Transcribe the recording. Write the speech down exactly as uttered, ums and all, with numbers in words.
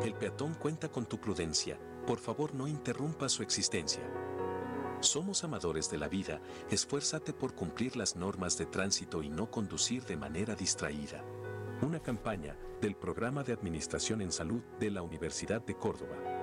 El peatón cuenta con tu prudencia, por favor no interrumpa su existencia. Somos amadores de la vida, esfuérzate por cumplir las normas de tránsito y no conducir de manera distraída. Una campaña del Programa de Administración en Salud de la Universidad de Córdoba.